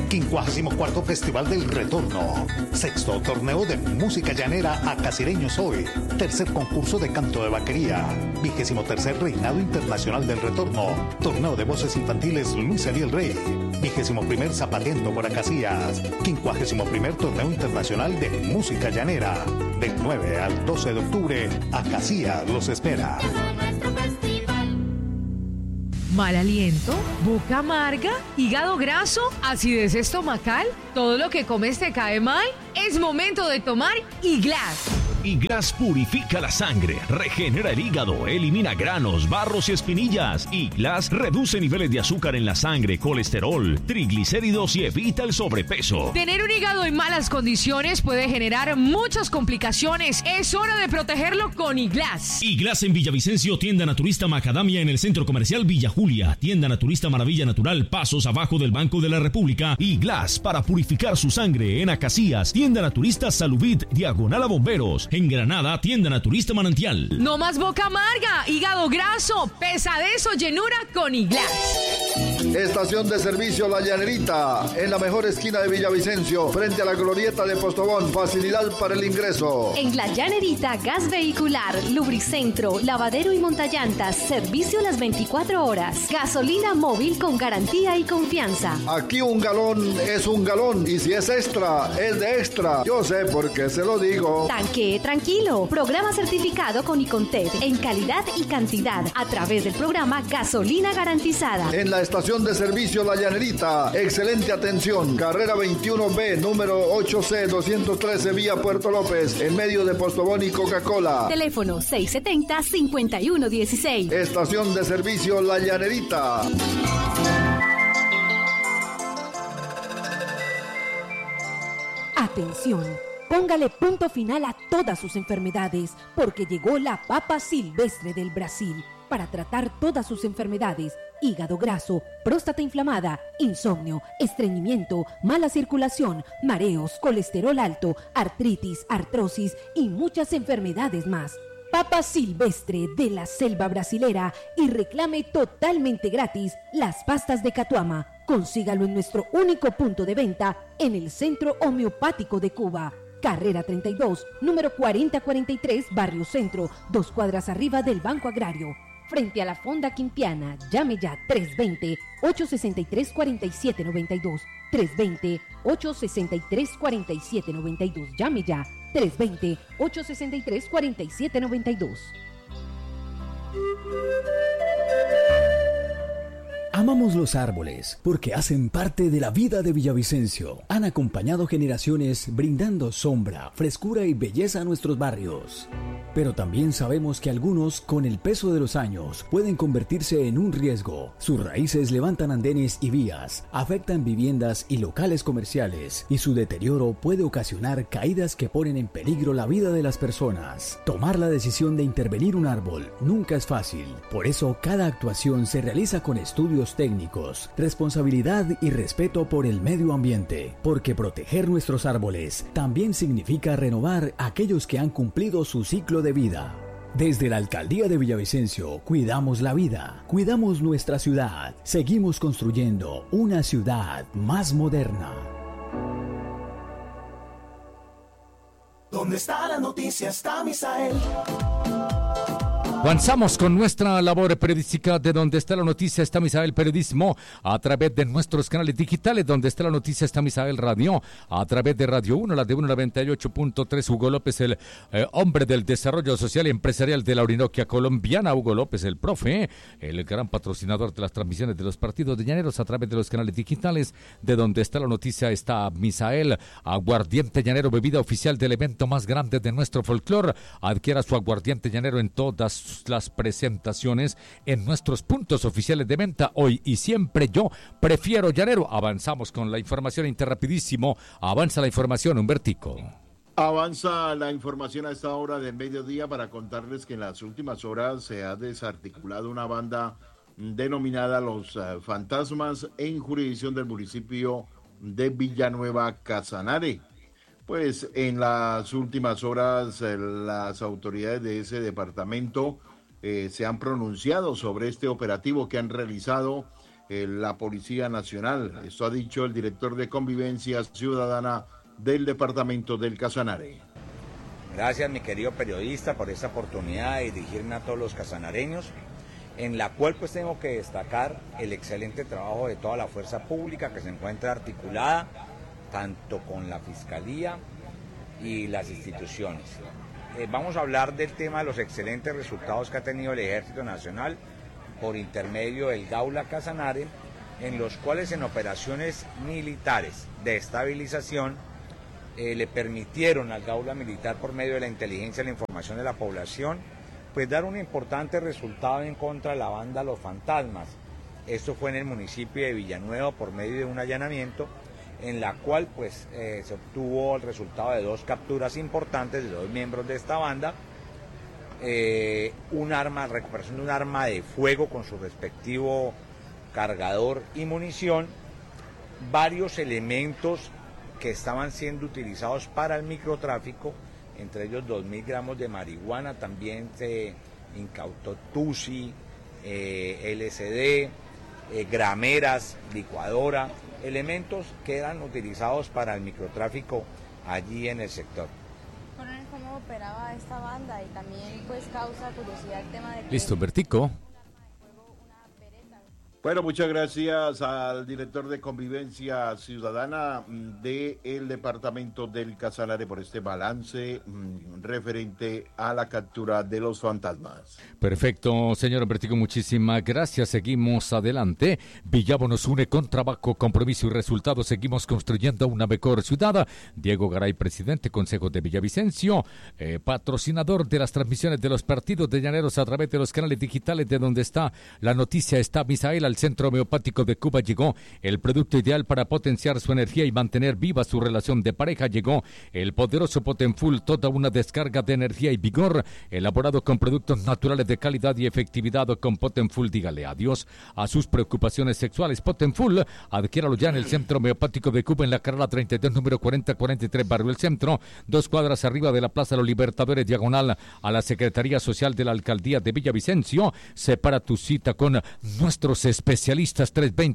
54º Festival del Retorno. 6º Torneo de Música Llanera Acasireños Hoy. 3er concurso de canto de vaquería. 23er Reinado Internacional del Retorno. Torneo de voces infantiles Luis Ariel Rey. 21er Zapateando por Acacías. 51er Torneo Internacional de Música Llanera. Del 9 al 12 de octubre, Acacías los espera. Mal aliento, boca amarga, hígado graso, acidez estomacal, todo lo que comes te cae mal. Es momento de tomar Iglas. Iglas purifica la sangre, regenera el hígado, elimina granos, barros y espinillas. Iglas reduce niveles de azúcar en la sangre, colesterol, triglicéridos y evita el sobrepeso. Tener un hígado en malas condiciones puede generar muchas complicaciones. Es hora de protegerlo con Iglas. Iglas en Villavicencio, tienda naturista Macadamia en el centro comercial Villa Julia, tienda naturista Maravilla Natural, pasos abajo del Banco de la República. Iglas para purificar su sangre en Acacías, tienda naturista Salubit, diagonal a Bomberos. En Granada, tienda naturista Manantial. No más boca amarga, hígado graso, pesadez o llenura con Iglas. Estación de servicio La Llanerita, en la mejor esquina de Villavicencio, frente a la glorieta de Postobón. Facilidad para el ingreso. En La Llanerita, gas vehicular, lubricentro, lavadero y montallantas, servicio las 24 horas. Gasolina móvil con garantía y confianza. Aquí un galón es un galón, y si es extra, es de extra. Yo sé por qué se lo digo. Tanque tranquilo. Programa certificado con Icontec en calidad y cantidad a través del programa Gasolina Garantizada. En la estación de servicio La Llanerita, excelente atención. Carrera 21B, número 8C 213, vía Puerto López, en medio de Postobón y Coca-Cola. Teléfono 670-5116. Estación de servicio La Llanerita. Atención. Póngale punto final a todas sus enfermedades, porque llegó la papa silvestre del Brasil para tratar todas sus enfermedades: hígado graso, próstata inflamada, insomnio, estreñimiento, mala circulación, mareos, colesterol alto, artritis, artrosis y muchas enfermedades más. Papa silvestre de la selva brasilera, y reclame totalmente gratis las pastas de Catuama. Consígalo en nuestro único punto de venta en el Centro Homeopático de Cuba. Carrera 32, número 4043, Barrio Centro, 2 cuadras arriba del Banco Agrario, frente a la Fonda Quintiana. Llame ya 320-863-4792. 320-863-4792. Llame ya 320-863-4792. Amamos los árboles porque hacen parte de la vida de Villavicencio. Han acompañado generaciones brindando sombra, frescura y belleza a nuestros barrios. Pero también sabemos que algunos, con el peso de los años, pueden convertirse en un riesgo. Sus raíces levantan andenes y vías, afectan viviendas y locales comerciales, y su deterioro puede ocasionar caídas que ponen en peligro la vida de las personas. Tomar la decisión de intervenir un árbol nunca es fácil. Por eso, cada actuación se realiza con estudios técnicos, responsabilidad y respeto por el medio ambiente, porque proteger nuestros árboles también significa renovar aquellos que han cumplido su ciclo de vida. Desde la Alcaldía de Villavicencio, cuidamos la vida, cuidamos nuestra ciudad, seguimos construyendo una ciudad más moderna. ¿Dónde está la noticia? Está Misael. Avanzamos con nuestra labor periodística. De donde está la noticia está Misael Periodismo, a través de nuestros canales digitales. Donde está la noticia está Misael Radio, a través de Radio 1, la de 198.3. Hugo López, el hombre del desarrollo social y empresarial de la Orinoquia colombiana. Hugo López, el profe, el gran patrocinador de las transmisiones de los partidos de Llaneros a través de los canales digitales. De donde está la noticia está Misael, aguardiente llanero, bebida oficial del evento más grande de nuestro folclore. Adquiera su aguardiente llanero en todas las presentaciones en nuestros puntos oficiales de venta. Hoy y siempre yo prefiero llanero. Avanzamos con la información interrapidísimo. Avanza la información, Humbertico. Avanza la información a esta hora del mediodía para contarles que en las últimas horas se ha desarticulado una banda denominada Los Fantasmas en jurisdicción del municipio de Villanueva Casanare. Pues en las últimas horas las autoridades de ese departamento se han pronunciado sobre este operativo que han realizado la Policía Nacional. Esto ha dicho el director de Convivencia Ciudadana del departamento del Casanare. Gracias, mi querido periodista, por esta oportunidad de dirigirme a todos los casanareños, en la cual pues tengo que destacar el excelente trabajo de toda la fuerza pública que se encuentra articulada tanto con la Fiscalía y las instituciones. Vamos a hablar del tema de los excelentes resultados que ha tenido el Ejército Nacional por intermedio del Gaula Casanare, en los cuales en operaciones militares de estabilización le permitieron al Gaula Militar, por medio de la inteligencia y la información de la población, pues dar un importante resultado en contra de la banda Los Fantasmas. Esto fue en el municipio de Villanueva por medio de un allanamiento, en la cual pues se obtuvo el resultado de 2 capturas importantes de 2 miembros de esta banda, recuperación de un arma de fuego con su respectivo cargador y munición, varios elementos que estaban siendo utilizados para el microtráfico, entre ellos 2.000 gramos de marihuana, también se incautó tusi, LSD, grameras, licuadora, elementos que eran utilizados para el microtráfico allí en el sector. Coronel, ¿cómo operaba esta banda? Y también pues causa curiosidad el tema de que... Listo, Bertico. Bueno, muchas gracias al director de Convivencia Ciudadana del departamento del Casanare por este balance referente a la captura de los fantasmas. Perfecto, señor Bertico, muchísimas gracias. Seguimos adelante. Villavo nos une con trabajo, compromiso y resultados. Seguimos construyendo una mejor ciudad. Diego Garay, presidente, Consejo de Villavicencio, patrocinador de las transmisiones de los partidos de Llaneros a través de los canales digitales de donde está la noticia. Está Misael. Al Centro Homeopático de Cuba llegó el producto ideal para potenciar su energía y mantener viva su relación de pareja. Llegó el poderoso Potenfull, toda una descarga de energía y vigor, elaborado con productos naturales de calidad y efectividad. Con Potenfull, dígale adiós a sus preocupaciones sexuales. Potenfull, adquiéralo ya en el Centro Homeopático de Cuba, en la carrera 32, número 4043, Barrio El Centro, 2 cuadras arriba de la Plaza de los Libertadores, diagonal a la Secretaría Social de la Alcaldía de Villavicencio. Separa tu cita con nuestros especialistas.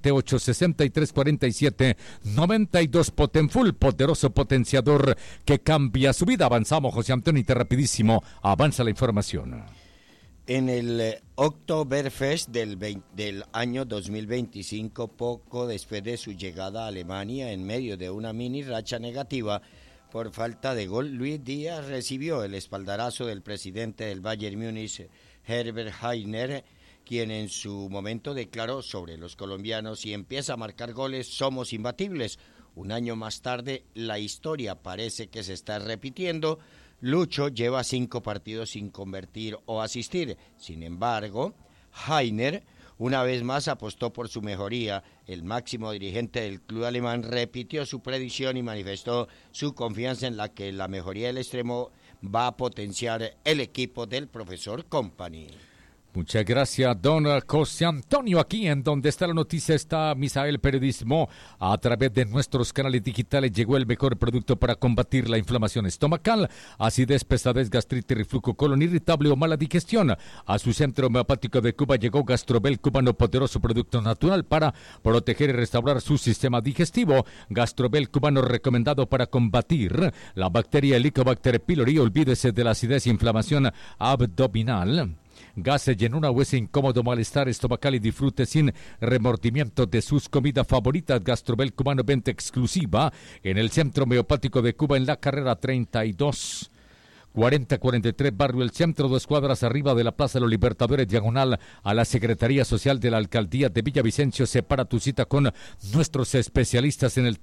328-6347-92. Potenfull, poderoso potenciador que cambia su vida. Avanzamos, José Antonio, y rapidísimo avanza la información. En el Oktoberfest del año 2025, poco después de su llegada a Alemania, en medio de una mini racha negativa por falta de gol, Luis Díaz recibió el espaldarazo del presidente del Bayern Múnich, Herbert Hainer, quien en su momento declaró sobre los colombianos: si empieza a marcar goles, somos imbatibles. Un año más tarde, la historia parece que se está repitiendo. Lucho lleva 5 partidos sin convertir o asistir. Sin embargo, Hainer una vez más apostó por su mejoría. El máximo dirigente del club alemán repitió su predicción y manifestó su confianza en la que la mejoría del extremo va a potenciar el equipo del profesor Company. Muchas gracias, don José Antonio. Aquí en donde está la noticia está Misael Periodismo. A través de nuestros canales digitales llegó el mejor producto para combatir la inflamación estomacal, acidez, pesadez, gastritis, reflujo, colon irritable o mala digestión. A su Centro Homeopático de Cuba llegó Gastrobel Cubano, poderoso producto natural para proteger y restaurar su sistema digestivo. Gastrobel Cubano, recomendado para combatir la bacteria Helicobacter pylori. Olvídese de la acidez e inflamación abdominal, gases, llenura, hueso incómodo, malestar estomacal y disfrute sin remordimiento de sus comidas favoritas. Gastrobel Cubano, venta exclusiva en el Centro Homeopático de Cuba, en la carrera 32. 4043, Barrio El Centro, 2 cuadras arriba de la Plaza de los Libertadores, diagonal a la Secretaría Social de la Alcaldía de Villavicencio. Separa tu cita con nuestros especialistas en el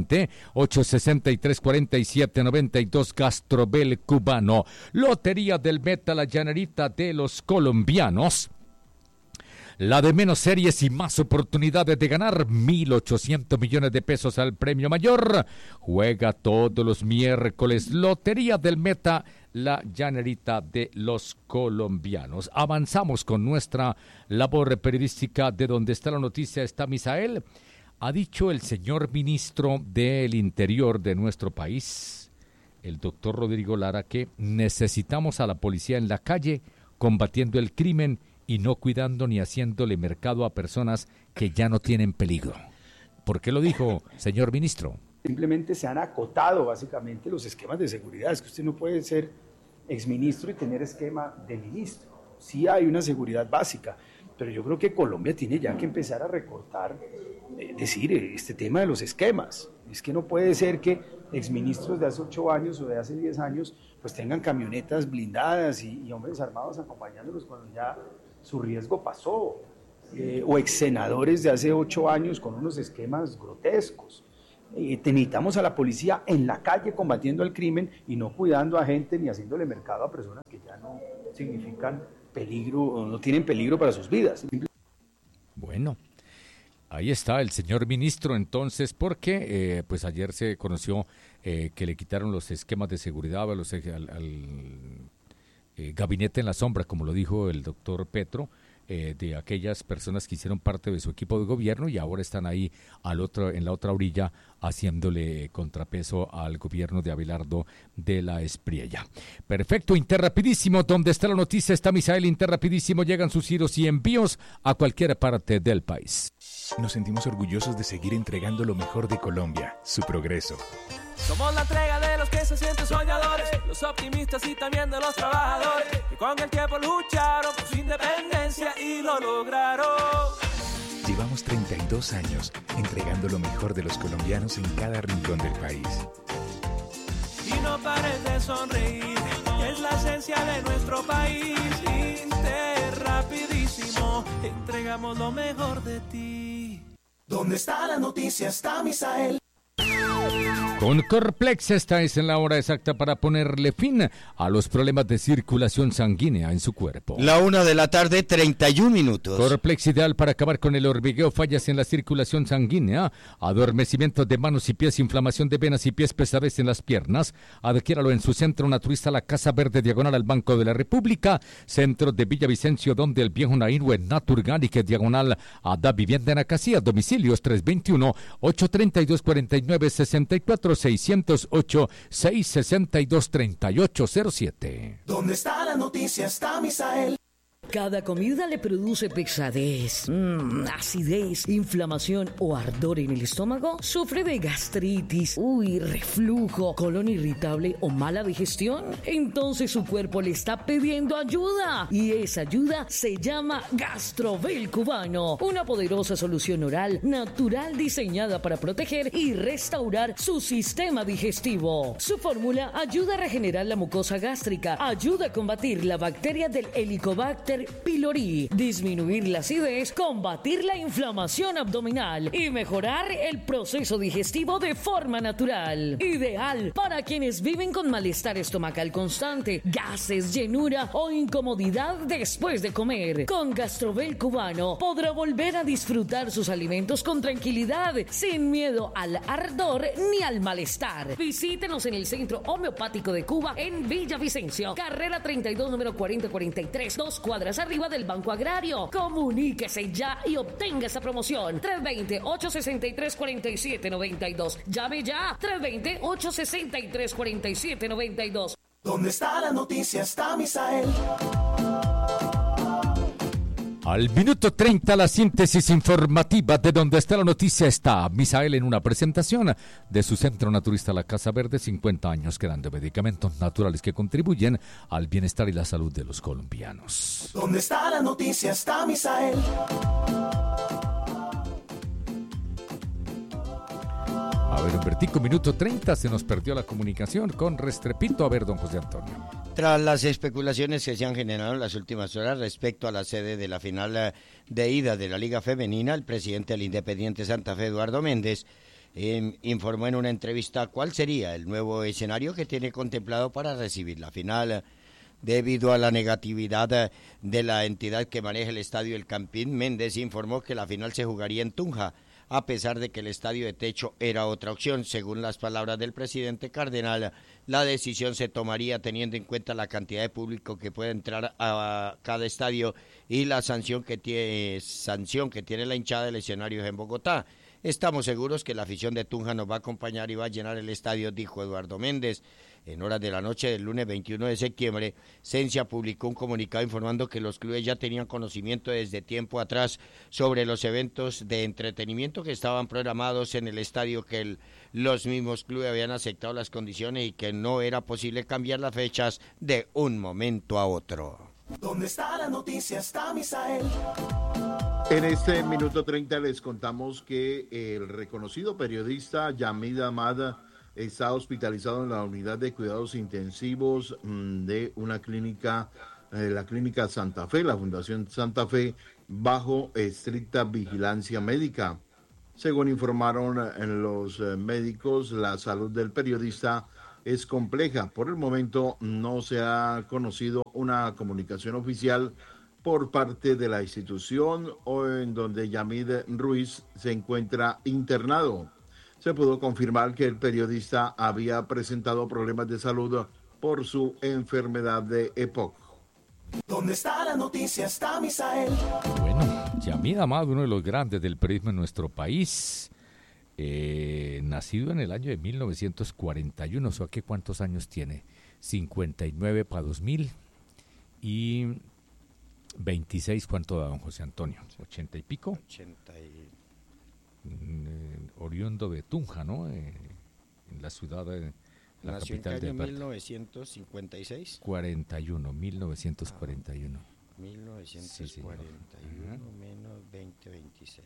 320-863-4792. Gastrobel Cubano. Lotería del Meta, la llanerita de los colombianos. La de menos series y más oportunidades de ganar 1.800 millones de pesos al premio mayor. Juega todos los miércoles. Lotería del Meta, la llanerita de los colombianos. Avanzamos con nuestra labor periodística. De donde está la noticia está Misael. Ha dicho el señor ministro del Interior de nuestro país, el doctor Rodrigo Lara, que necesitamos a la policía en la calle combatiendo el crimen y no cuidando ni haciéndole mercado a personas que ya no tienen peligro. ¿Por qué lo dijo, señor ministro? Simplemente se han acotado básicamente los esquemas de seguridad. Es que usted no puede ser exministro y tener esquema de ministro. Sí hay una seguridad básica, pero yo creo que Colombia tiene ya que empezar a recortar, este tema de los esquemas. Es que no puede ser que exministros de hace 8 años o de hace 10 años pues tengan camionetas blindadas y hombres armados acompañándolos cuando ya su riesgo pasó. O ex senadores de hace 8 años con unos esquemas grotescos. Necesitamos a la policía en la calle combatiendo el crimen y no cuidando a gente ni haciéndole mercado a personas que ya no significan peligro o no tienen peligro para sus vidas. Bueno, ahí está el señor ministro entonces, porque pues ayer se conoció que le quitaron los esquemas de seguridad al gabinete en la sombra, como lo dijo el doctor Petro, de aquellas personas que hicieron parte de su equipo de gobierno y ahora están ahí en la otra orilla haciéndole contrapeso al gobierno de Abelardo de la Espriella. Perfecto, Interrapidísimo, donde está la noticia está Misael. Interrapidísimo, llegan sus giros y envíos a cualquier parte del país. Nos sentimos orgullosos de seguir entregando lo mejor de Colombia, su progreso. Somos la entrega de los que se sienten soñadores, los optimistas y también de los trabajadores, que con el tiempo lucharon por su independencia y lo lograron. Llevamos 32 años entregando lo mejor de los colombianos en cada rincón del país. Y no pares de sonreír, es la esencia de nuestro país. Interrapidísimo, entregamos lo mejor de ti. ¿Dónde está la noticia? Está Misael. Con Corplex esta es en la hora exacta para ponerle fin a los problemas de circulación sanguínea en su cuerpo. La 1:31 p.m. Corplex ideal para acabar con el hormigueo, fallas en la circulación sanguínea, adormecimiento de manos y pies, inflamación de venas y pies, pesadez en las piernas. Adquiéralo en su centro naturista La Casa Verde, diagonal al Banco de la República, centro de Villavicencio, donde el viejo Nairwe Naturgánica, diagonal a Da Vivienda en Acacía. Domicilios 321-832-4964, 608-662-3807. ¿Dónde está la noticia? Está Misael. Cada comida le produce pesadez, acidez, inflamación o ardor en el estómago. ¿Sufre de gastritis, reflujo, colon irritable o mala digestión? Entonces su cuerpo le está pidiendo ayuda. Y esa ayuda se llama Gastrovel Cubano. Una poderosa solución oral natural diseñada para proteger y restaurar su sistema digestivo. Su fórmula ayuda a regenerar la mucosa gástrica, ayuda a combatir la bacteria del Helicobacter pylori, disminuir la acidez, combatir la inflamación abdominal y mejorar el proceso digestivo de forma natural. Ideal para quienes viven con malestar estomacal constante, gases, llenura o incomodidad después de comer. Con Gastrovel Cubano podrá volver a disfrutar sus alimentos con tranquilidad, sin miedo al ardor ni al malestar. Visítenos en el Centro Homeopático de Cuba en Villavicencio, carrera 32, número 4043, 2 cuadras arriba del Banco Agrario. Comuníquese ya y obtenga esa promoción. 320-863-4792. Llame ya. 320-863-4792. ¿Dónde está la noticia? Está Misael. Al minuto 30, la síntesis informativa de donde está la noticia está Misael en una presentación de su centro naturista La Casa Verde. 50 años que dan de medicamentos naturales que contribuyen al bienestar y la salud de los colombianos. ¿Dónde está la noticia? Está Misael. A ver, Humbertico, minuto 30, se nos perdió la comunicación con Restrepito. A ver, don José Antonio. Tras las especulaciones que se han generado en las últimas horas respecto a la sede de la final de ida de la Liga Femenina, el presidente del Independiente Santa Fe, Eduardo Méndez, informó en una entrevista cuál sería el nuevo escenario que tiene contemplado para recibir la final. Debido a la negatividad de la entidad que maneja el estadio El Campín, Méndez informó que la final se jugaría en Tunja, a pesar de que el estadio de techo era otra opción. Según las palabras del presidente cardenal, la decisión se tomaría teniendo en cuenta la cantidad de público que puede entrar a cada estadio y la sanción que tiene la hinchada del escenario en Bogotá. Estamos seguros que la afición de Tunja nos va a acompañar y va a llenar el estadio, dijo Eduardo Méndez. En horas de la noche del lunes 21 de septiembre, Ciencia publicó un comunicado informando que los clubes ya tenían conocimiento desde tiempo atrás sobre los eventos de entretenimiento que estaban programados en el estadio, que los mismos clubes habían aceptado las condiciones y que no era posible cambiar las fechas de un momento a otro. ¿Dónde está la noticia? Está Misael. En este minuto 30 les contamos que el reconocido periodista Yamid Ahmad está hospitalizado en la unidad de cuidados intensivos de una clínica, la clínica Santa Fe, la Fundación Santa Fe, bajo estricta vigilancia médica. Según informaron los médicos, la salud del periodista es compleja. Por el momento no se ha conocido una comunicación oficial por parte de la institución o en donde Yamid Ruiz se encuentra internado. Se pudo confirmar que el periodista había presentado problemas de salud por su enfermedad de EPOC. ¿Dónde está la noticia? Está Misael. Bueno, Yamid Ahmad, uno de los grandes del periodismo en nuestro país, nacido en el año de 1941, o sea, ¿qué cuántos años tiene? 59 para 2000 y 26, ¿cuánto da don José Antonio? ¿80 y pico? 80 y... oriundo de Tunja, ¿no? En la ciudad de la nació capital en del 1956. 41, 1941. 1941 sí. Menos 2026.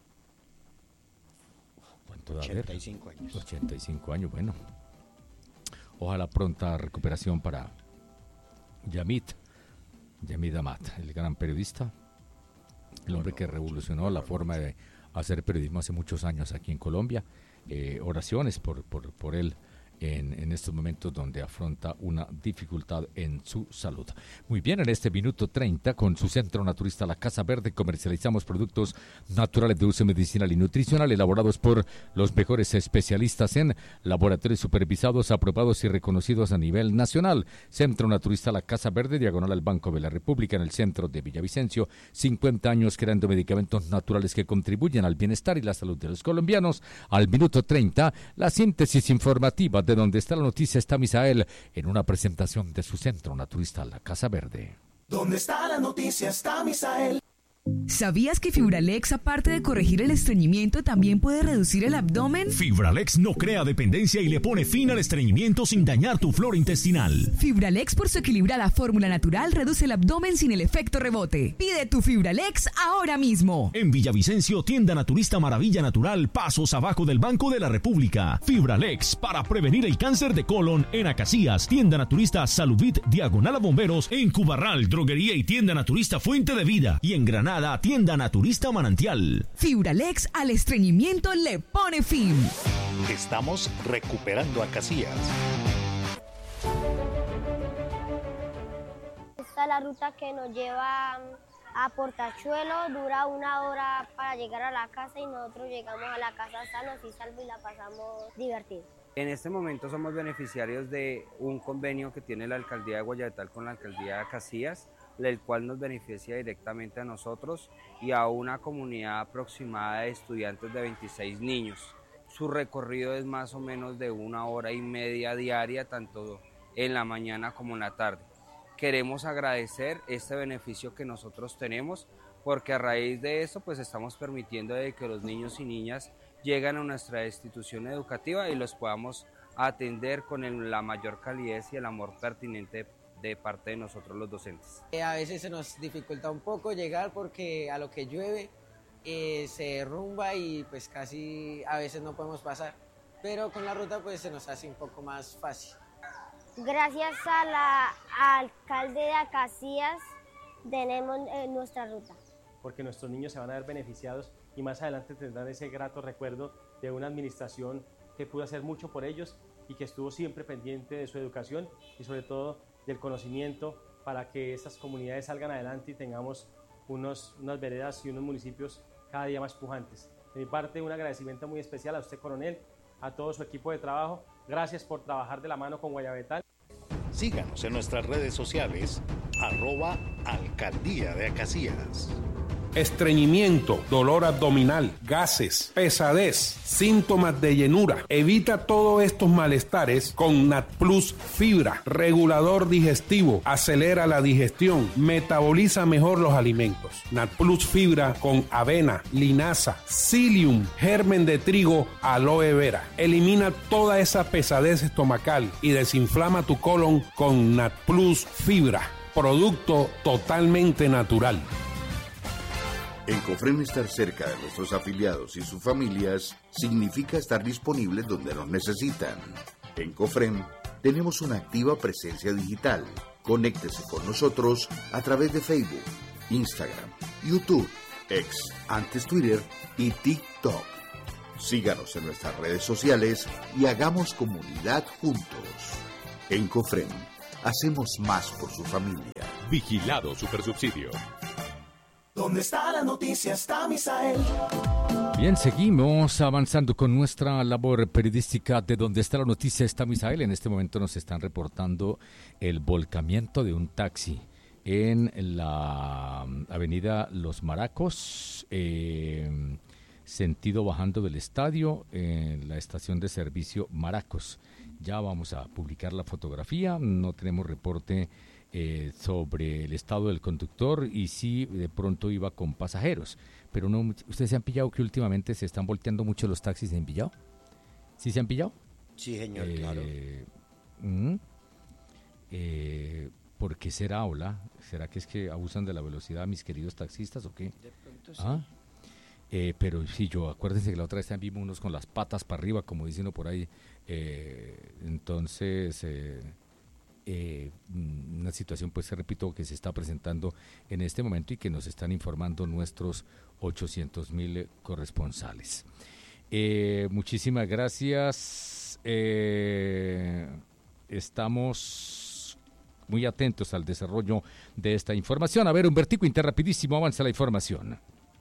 ¿Cuánto da? 85 años. 85 años, bueno. Ojalá pronta recuperación para Yamid Ahmad, el gran periodista, el hombre que revolucionó la forma de hacer periodismo hace muchos años aquí en Colombia. Oraciones por él en estos momentos donde afronta una dificultad en su salud. Muy bien, en este minuto 30, con su centro naturista La Casa Verde, comercializamos productos naturales de uso medicinal y nutricional elaborados por los mejores especialistas en laboratorios supervisados, aprobados y reconocidos a nivel nacional. Centro naturista La Casa Verde, diagonal al Banco de la República, en el centro de Villavicencio. 50 años creando medicamentos naturales que contribuyen al bienestar y la salud de los colombianos. Al minuto 30, la síntesis informativa de donde está la noticia está Misael, en una presentación de su centro naturista La Casa Verde. ¿Dónde está la noticia? Está Misael. ¿Sabías que Fibralex, aparte de corregir el estreñimiento, también puede reducir el abdomen? Fibralex no crea dependencia y le pone fin al estreñimiento sin dañar tu flora intestinal. Fibralex, por su equilibrada fórmula natural, reduce el abdomen sin el efecto rebote. Pide tu Fibralex ahora mismo. En Villavicencio, tienda naturista Maravilla Natural, pasos abajo del Banco de la República. Fibralex, para prevenir el cáncer de colon. En Acacías, tienda naturista Salubit, diagonal a Bomberos. En Cubarral, droguería y tienda naturista Fuente de Vida. Y en Granada, tienda naturista Manantial. Fibralex al estreñimiento le pone fin. Estamos recuperando a Casillas. Esta es la ruta que nos lleva a Portachuelo, dura 1 hora para llegar a la casa y nosotros llegamos a la casa sanos y salvos y la pasamos divertido. En este momento somos beneficiarios de un convenio que tiene la Alcaldía de Guayabetal con la Alcaldía de Casillas, el cual nos beneficia directamente a nosotros y a una comunidad aproximada de estudiantes de 26 niños. Su recorrido es más o menos de 1 hora y media diaria, tanto en la mañana como en la tarde. Queremos agradecer este beneficio que nosotros tenemos, porque a raíz de eso pues estamos permitiendo de que los niños y niñas lleguen a nuestra institución educativa y los podamos atender con la mayor calidez y el amor pertinente de parte de nosotros los docentes. A veces se nos dificulta un poco llegar porque a lo que llueve se derrumba y pues casi a veces no podemos pasar, pero con la ruta pues se nos hace un poco más fácil. Gracias al alcalde de Casillas tenemos nuestra ruta. Porque nuestros niños se van a ver beneficiados y más adelante tendrán ese grato recuerdo de una administración que pudo hacer mucho por ellos y que estuvo siempre pendiente de su educación y sobre todo del conocimiento para que estas comunidades salgan adelante y tengamos unas veredas y unos municipios cada día más pujantes. De mi parte, un agradecimiento muy especial a usted, coronel, a todo su equipo de trabajo. Gracias por trabajar de la mano con Guayabetal. Síganos en nuestras redes sociales, @Alcaldía de Casillas. estreñimiento, dolor abdominal, gases, pesadez, síntomas de llenura. Evita todos estos malestares con NatPlus Fibra, regulador digestivo, acelera la digestión, metaboliza mejor los alimentos. NatPlus Fibra con avena, linaza, psyllium, germen de trigo, aloe vera. Elimina toda esa pesadez estomacal y desinflama tu colon con NatPlus Fibra, producto totalmente natural. En Cofrem, estar cerca de nuestros afiliados y sus familias significa estar disponibles donde nos necesitan. En Cofrem tenemos una activa presencia digital. Conéctese con nosotros a través de Facebook, Instagram, YouTube, X, antes Twitter y TikTok. Síganos en nuestras redes sociales y hagamos comunidad juntos. En Cofrem, hacemos más por su familia. Vigilado Supersubsidio. ¿Dónde está la noticia? Está Misael. Bien, seguimos avanzando con nuestra labor periodística de Donde está la noticia está Misael. En este momento nos están reportando el volcamiento de un taxi en la avenida Los Maracos, sentido bajando del estadio, en la estación de servicio Maracos. Ya vamos a publicar la fotografía, no tenemos reporte sobre el estado del conductor y si de pronto iba con pasajeros. Pero no, ¿ustedes se han pillado que últimamente se están volteando mucho los taxis en pillado? ¿Sí se han pillado? Sí, señor, claro. ¿Por qué será, hola? ¿Será que es que abusan de la velocidad mis queridos taxistas o qué? De pronto sí. Pero sí, acuérdense que la otra vez también vimos unos con las patas para arriba, como dicen uno por ahí. Entonces, una situación, pues, repito, que se está presentando en este momento y que nos están informando nuestros 800,000 corresponsales. Muchísimas gracias. Estamos muy atentos al desarrollo de esta información. A ver, Humbertico, rapidísimo, avanza la información.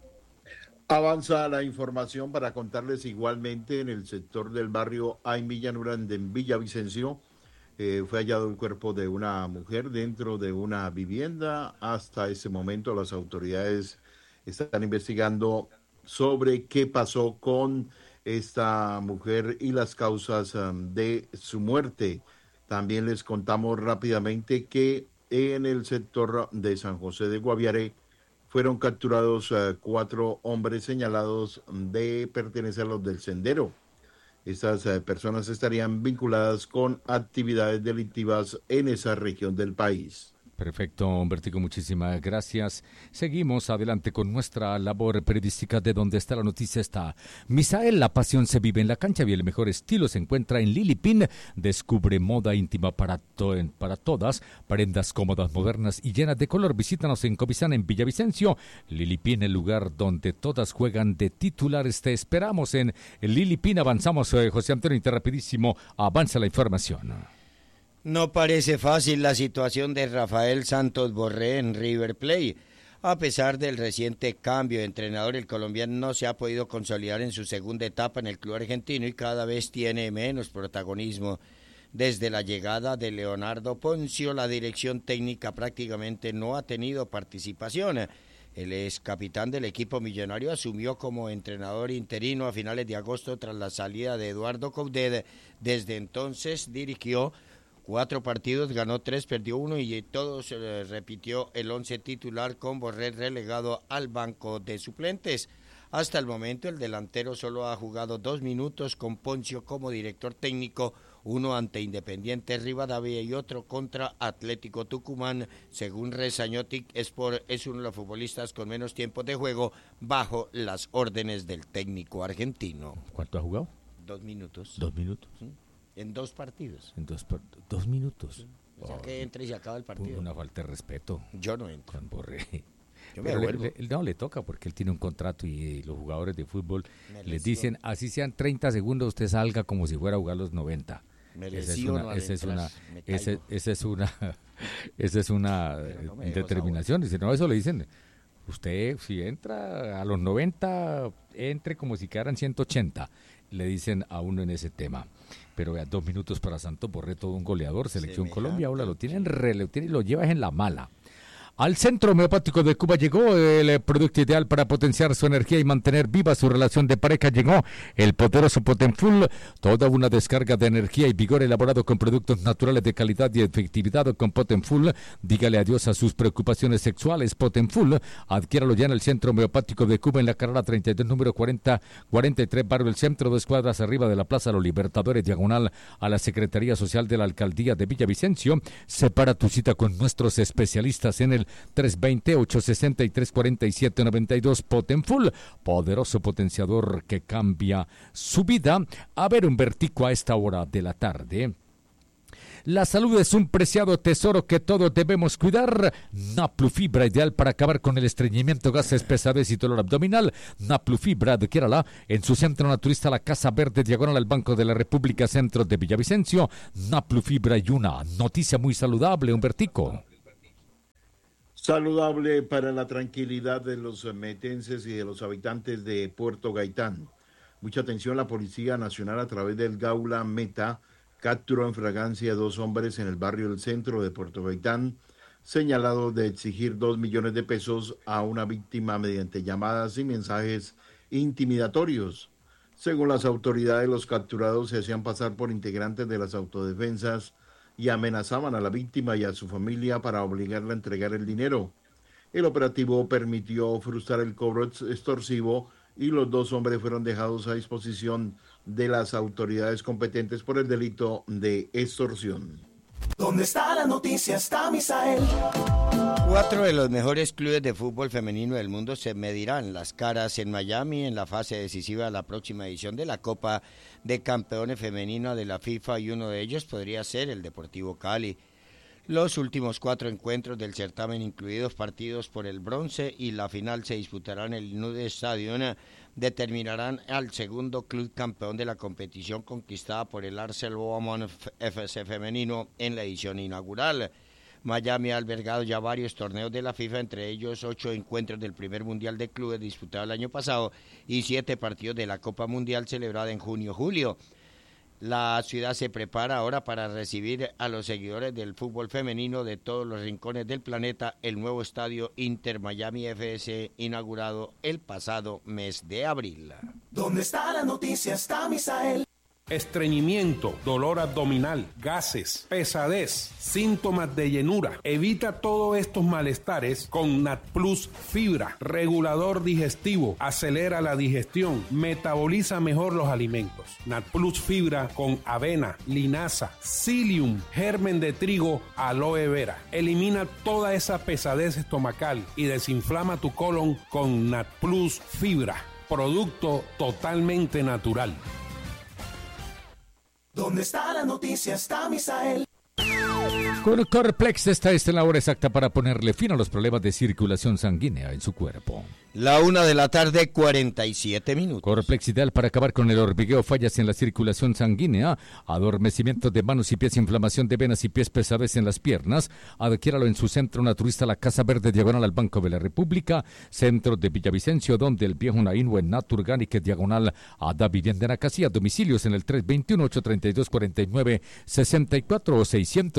Avanza la información para contarles igualmente en el sector del barrio Aymillanura en Villavicencio. Fue hallado el cuerpo de una mujer dentro de una vivienda. Hasta ese momento las autoridades están investigando sobre qué pasó con esta mujer y las causas de su muerte. También les contamos rápidamente que en el sector de San José de Guaviare fueron capturados 4 hombres señalados de pertenecer a los del Sendero. Estas personas estarían vinculadas con actividades delictivas en esa región del país. Perfecto, Humbertico, muchísimas gracias. Seguimos adelante con nuestra labor periodística de Donde está la noticia está Misael. La pasión se vive en la cancha y el mejor estilo se encuentra en Lili Pin. Descubre moda íntima para todas, prendas cómodas, modernas y llenas de color. Visítanos en Covisán, en Villavicencio. Lili Pin, el lugar donde todas juegan de titulares. Te esperamos en Lili Pin. Avanzamos, José Antonio, rapidísimo, avanza la información. No parece fácil la situación de Rafael Santos Borré en River Plate. A pesar del reciente cambio de entrenador, el colombiano no se ha podido consolidar en su segunda etapa en el club argentino y cada vez tiene menos protagonismo. Desde la llegada de Leonardo Poncio, la dirección técnica prácticamente no ha tenido participación. El ex capitán del equipo millonario asumió como entrenador interino a finales de agosto tras la salida de Eduardo Coudet. Desde entonces dirigió 4 partidos, ganó 3, perdió 1 y todos repitió el 11 titular con Borré relegado al banco de suplentes. Hasta el momento el delantero solo ha jugado 2 minutos con Poncio como director técnico, uno ante Independiente Rivadavia y otro contra Atlético Tucumán. Según Resañotic Sport, es uno de los futbolistas con menos tiempo de juego bajo las órdenes del técnico argentino. ¿Cuánto ha jugado? 2 minutos. 2 minutos. En 2 partidos. En 2 minutos. O sea que entre y se acaba el partido. Una falta de respeto. Yo no entro. Juan Borré. Yo me vuelvo. No le toca porque él tiene un contrato y los jugadores de fútbol les dicen, así sean 30 segundos, usted salga como si fuera a jugar los 90. Esa es una determinación. Dice, no, eso le dicen, usted si entra a los 90, entre como si quedaran 180. Le dicen a uno en ese tema. Pero vea, 2 minutos para Santos Borré, todo un goleador, selección Colombia, ahora lo tienen y lo llevas en la mala. Al Centro Homeopático de Cuba llegó el producto ideal para potenciar su energía y mantener viva su relación de pareja. Llegó el poderoso Potenfull, toda una descarga de energía y vigor elaborado con productos naturales de calidad y efectividad. Con Potenfull, dígale adiós a sus preocupaciones sexuales. Potenfull, adquiéralo ya en el Centro Homeopático de Cuba, en la carrera 32, número 4043, barrio El Centro, 2 cuadras arriba de la Plaza Los Libertadores, diagonal a la Secretaría Social de la Alcaldía de Villavicencio. Separa tu cita con nuestros especialistas en el 320-863-4792. Potenfull, poderoso potenciador que cambia su vida. A ver, Humbertico, a esta hora de la tarde. La salud es un preciado tesoro que todos debemos cuidar. Naplufibra, ideal para acabar con el estreñimiento, gases, pesadez y dolor abdominal. Naplufibra, adquiérala en su centro naturista, la Casa Verde, diagonal al Banco de la República, centro de Villavicencio. Naplufibra y una noticia muy saludable, Humbertico. Saludable para la tranquilidad de los metenses y de los habitantes de Puerto Gaitán. Mucha atención, la Policía Nacional a través del Gaula Meta capturó en fragancia a 2 hombres en el barrio del Centro de Puerto Gaitán, señalados de exigir 2 millones de pesos a una víctima mediante llamadas y mensajes intimidatorios. Según las autoridades, los capturados se hacían pasar por integrantes de las autodefensas y amenazaban a la víctima y a su familia para obligarla a entregar el dinero. El operativo permitió frustrar el cobro extorsivo y los 2 hombres fueron dejados a disposición de las autoridades competentes por el delito de extorsión. ¿Dónde está la noticia? Está Misael. 4 de los mejores clubes de fútbol femenino del mundo se medirán las caras en Miami en la fase decisiva de la próxima edición de la Copa de Campeones Femenina de la FIFA, y uno de ellos podría ser el Deportivo Cali. Los últimos 4 encuentros del certamen, incluidos partidos por el bronce y la final, se disputarán en el Nude Stadium, determinarán al segundo club campeón de la competición, conquistada por el Arsenal Women FC femenino en la edición inaugural. Miami ha albergado ya varios torneos de la FIFA, entre ellos 8 encuentros del primer Mundial de Clubes disputado el año pasado y 7 partidos de la Copa Mundial celebrada en junio-julio. La ciudad se prepara ahora para recibir a los seguidores del fútbol femenino de todos los rincones del planeta el nuevo estadio Inter Miami FS, inaugurado el pasado mes de abril. ¿Dónde está la noticia? Está Misael. Estreñimiento, dolor abdominal, gases, pesadez, síntomas de llenura. Evita todos estos malestares con NatPlus Fibra, regulador digestivo, acelera la digestión, metaboliza mejor los alimentos. NatPlus Fibra con avena, linaza, psyllium, germen de trigo, aloe vera. Elimina toda esa pesadez estomacal y desinflama tu colon con NatPlus Fibra, producto totalmente natural. ¿Dónde está la noticia? Está Misael. Con Corplex, esta es la hora exacta para ponerle fin a los problemas de circulación sanguínea en su cuerpo. La 1:47 p.m. Corplex, ideal para acabar con el hormigueo, fallas en la circulación sanguínea, adormecimiento de manos y pies, inflamación de venas y pies, pesadez en las piernas. Adquiéralo en su centro naturista, la Casa Verde, diagonal al Banco de la República, centro de Villavicencio, donde el viejo Naín en Naturganic, diagonal a Da Vivienda en Acasía. Domicilios en el 321-832-4964 o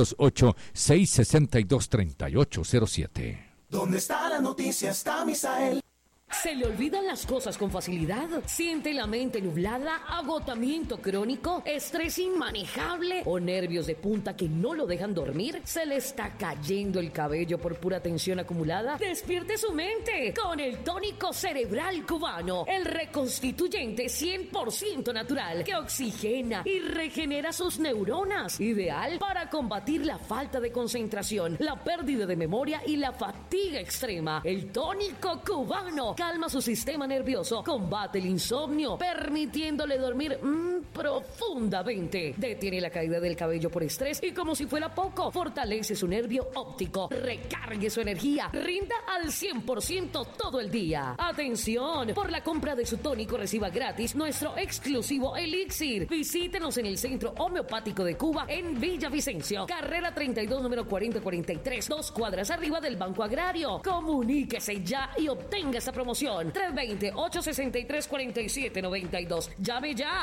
608-662-3807. ¿Dónde está la noticia? Está Misael. ¿Se le olvidan las cosas con facilidad? ¿Siente la mente nublada? ¿Agotamiento crónico? ¿Estrés inmanejable? ¿O nervios de punta que no lo dejan dormir? ¿Se le está cayendo el cabello por pura tensión acumulada? ¡Despierte su mente con el tónico cerebral cubano! El reconstituyente 100% natural que oxigena y regenera sus neuronas. Ideal para combatir la falta de concentración, la pérdida de memoria y la fatiga extrema. El tónico cubano calma su sistema nervioso, combate el insomnio, permitiéndole dormir profundamente. Detiene la caída del cabello por estrés y, como si fuera poco, fortalece su nervio óptico. Recargue su energía, rinda al 100% todo el día. ¡Atención! Por la compra de su tónico reciba gratis nuestro exclusivo elixir. Visítenos en el Centro Homeopático de Cuba en Villavicencio, carrera 32, número 4043, 2 cuadras arriba del Banco Agrario. Comuníquese ya y obtenga esa promoción. 320-863-4792. Llame ya.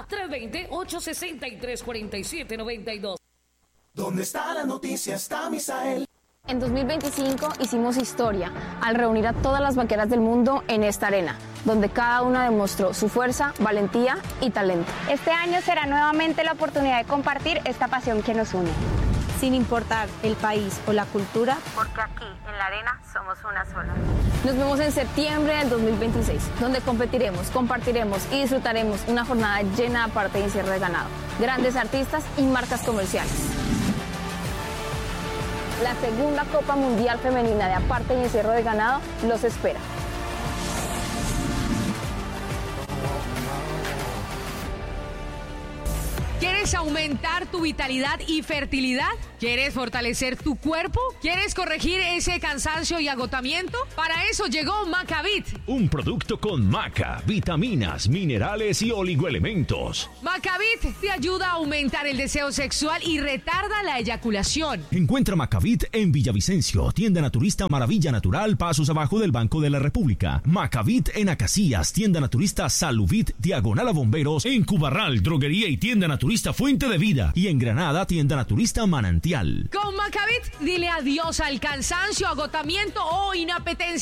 320-863-4792. ¿Dónde está la noticia? Está Misael. En 2025 hicimos historia al reunir a todas las vaqueras del mundo en esta arena, donde cada una demostró su fuerza, valentía y talento. Este año será nuevamente la oportunidad de compartir esta pasión que nos une. Sin importar el país o la cultura, porque aquí en la arena somos una sola. Nos vemos en septiembre del 2026, donde competiremos, compartiremos y disfrutaremos una jornada llena de aparte y encierro de ganado, grandes artistas y marcas comerciales. La segunda Copa Mundial Femenina de Aparte y Encierro de Ganado los espera. ¿Quieres aumentar tu vitalidad y fertilidad? ¿Quieres fortalecer tu cuerpo? ¿Quieres corregir ese cansancio y agotamiento? Para eso llegó Macavit. Un producto con maca, vitaminas, minerales y oligoelementos. Macavit te ayuda a aumentar el deseo sexual y retarda la eyaculación. Encuentra Macavit en Villavicencio, tienda naturista Maravilla Natural, pasos abajo del Banco de la República. Macavit en Acacias, tienda naturista Saluvit, diagonal a Bomberos. En Cubarral, droguería y tienda naturista Fuente de Vida. Y en Granada, tienda naturista Manantial. Con Macavit, dile adiós al cansancio, agotamiento o inapetencia.